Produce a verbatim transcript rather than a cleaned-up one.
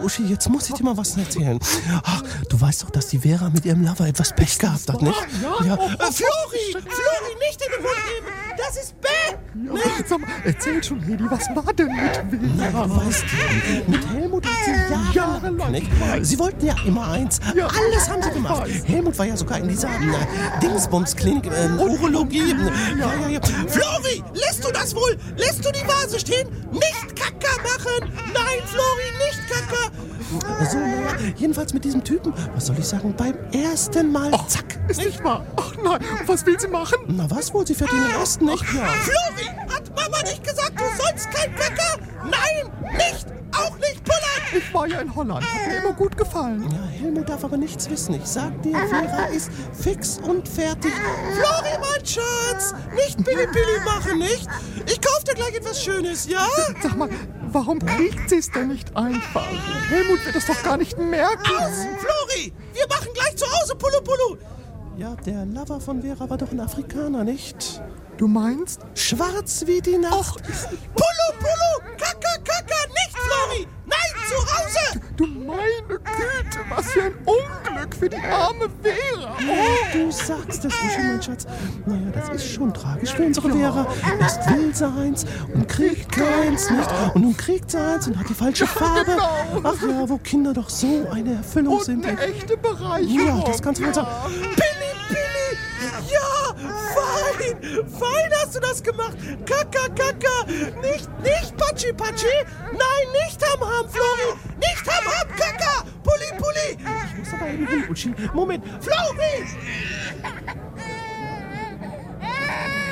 Uschi, jetzt muss ich dir mal was erzählen. Ach, du weißt doch, dass die Vera mit ihrem Lover etwas Pech gehabt hat, nicht? Ja. Ja. Oh, Äh, Flori! Flori, nicht in den Mund nehmen! Das ist Bäh! Ja, sag mal, erzähl schon, Hedi, was war denn mit Vera? Du weißt, mit Helmut hat sie jahrelang, nicht? Sie wollten ja immer eins. Ja. Alles haben sie gemacht. Helmut war ja sogar in dieser äh, Dingsbums-Klinik, äh, Urologie. Ja, ja, ja. Flori, lässt du das wohl? Lässt du die Vase stehen? Nicht Kacker machen! Nein, Flori, nicht Kacker! So, naja, jedenfalls mit diesem Typen, was soll ich sagen, beim ersten Mal, Oh, zack. Ist nicht wahr? Ach nein, und was will sie machen? Na was wohl, sie fährt in den ersten nicht? Flori, hat Mama nicht gesagt, du sollst kein Kacker? Nein, nicht, auch nicht pullern! Ich war ja in Holland, hat mir immer gut gefallen. Ja, Helmut darf aber nichts wissen. Ich sag dir, Vera ist fix und fertig. Flori, mein Schatz, nicht Billy-Billy machen, nicht? Ich kauf dir gleich etwas Schönes, ja? Sag mal, warum kriegt sie es denn nicht einfach? Helmut wird es doch gar nicht merken. Aus, Flori, wir machen gleich zu Hause Pulu Pulu. Ja, der Lover von Vera war doch ein Afrikaner, nicht? Du meinst? Schwarz wie die Nacht. Pulu Pulu, Kaka, Kaka, nicht Flori. Nein, zu Hause. Du meine Güte, was für ein Unglück für die arme Vera. Oh, du sagst es, Uschi, mein Schatz. Naja, das ist schon tragisch für unsere Vera. Erst will sie eins und kriegt keins, nicht? Und nun kriegt sie eins und hat die falsche Farbe. genau. Ach ja, wo Kinder doch so eine Erfüllung Und sind. eine echte Bereicherung. Ja, das kannst du wohl sagen. Billy, Billy! Ja, fein! Fein hast du das gemacht! Kaka, Kaka! Nicht, nicht Patschi, Patschi! Nein, nicht Ham, Ham, Flori! Nicht Ham, Ham, Kaka! Pulli, Pulli! Ich muss aber eben hin, Uschi. Moment, Flori!